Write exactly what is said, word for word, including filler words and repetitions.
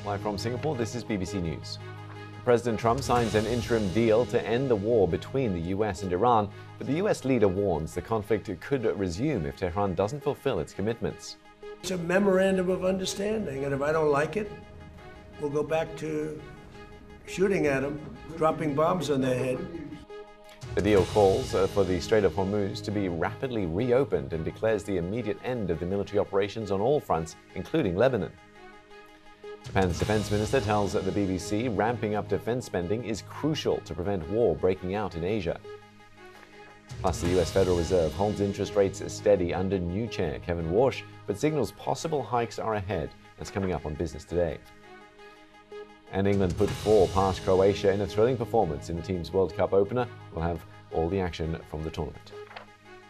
Live from Singapore, this is B B C News. President Trump signs an interim deal to end the war between the U S and Iran, but the U S leader warns the conflict could resume if Tehran doesn't fulfill its commitments. It's a memorandum of understanding, and if I don't like it, we'll go back to shooting at them, dropping bombs on their head. The deal calls for the Strait of Hormuz to be rapidly reopened and declares the immediate end of the military operations on all fronts, including Lebanon. Japan's defense minister tells the B B C ramping up defense spending is crucial to prevent war breaking out in Asia. Plus, the U S Federal Reserve holds interest rates steady under new chair Kevin Warsh, but signals possible hikes are ahead. That's coming up on Business Today. And England put four past Croatia in a thrilling performance in the team's World Cup opener. We'll have all the action from the tournament.